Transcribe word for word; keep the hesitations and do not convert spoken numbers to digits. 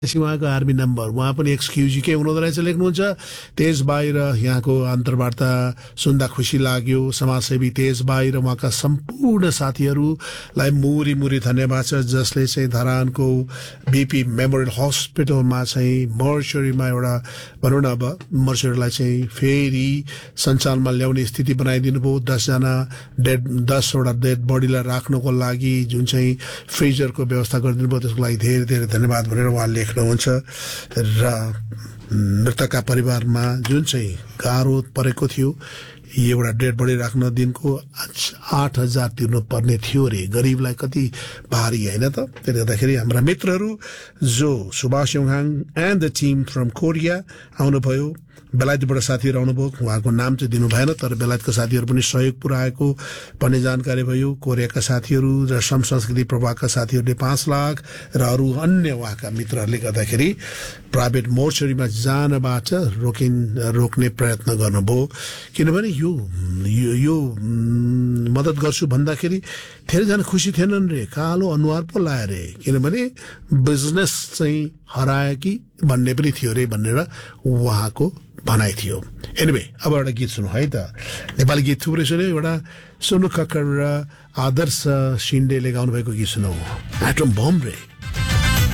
उहाँको army number उहाँ पनि एक्सक्युजिकै हुनुहुँदो रहेछ लेख्नुहुन्छ। तेज भाइ र यहाँको अन्तर्वार्ता सुन्दा खुसी लाग्यो। समाजसेवी तेज भाइ र उहाँका सम्पूर्ण साथीहरूलाई मुरी मुरी धन्यवाद छ, जसले चाहिँ धरानको बीपी मेमोरियल हस्पिटलमा चाहिँ मर्चरीमा एउटा भनौँ न अब मर्चरीलाई चाहिँ फेरि सञ्चालनमा ल्याउने स्थिति बनाइदिनु भयो। दसजना डेड दसवटा डेड बडीलाई राख्नको लागि जुन चाहिँ फ्रिजरको व्यवस्था गरिदिनु भयो, त्यसको लागि धेरै धेरै धन्यवाद भनेर उहाँ लेख्नुहुन्छ। र मृतकका परिवारमा जुन चाहिँ गाह्रो परेको थियो, एउटा डेड बडी राख्न दिनको आठ हजार तिर्नु पर्ने थियो रे। गरिबलाई कति भारी होइन त। त्यसले गर्दाखेरि हाम्रा मित्रहरू जो Subhash Yonghang and the team from Korea आउनुभयो, बेलायतबाट साथीहरू आउनुभयो, उहाँको नाम चाहिँ दिनु भएन, तर बेलायतका साथीहरू पनि सहयोग पुर्याएको भन्ने जानकारी भयो। कोरियाका साथीहरू र श्रम संस्कृति प्रभागका साथीहरूले पाँच लाख र अरू अन्य उहाँका मित्रहरूले गर्दाखेरि प्राइभेट मोर्चरीमा जानबाट रोकिन रोक्ने प्रयत्न गर्नुभयो। किनभने यो यो मद्दत गर्छु भन्दाखेरि धेरैजना खुसी थिएनन् रे, कालो अनुहार पो लाए रे, किनभने बिजनेस चाहिँ हरायो कि भन्ने पनि थियो रे भनेर उहाँको भनाइ थियो। एनिवे अब एउटा गीत सुनौँ है त। नेपाली गीत थुप्रै सुन्यो, एउटा सोनु खक्कर र आदर्श सिन्डेले गाउनु भएको गीत सुनौँ, एटम बम रे।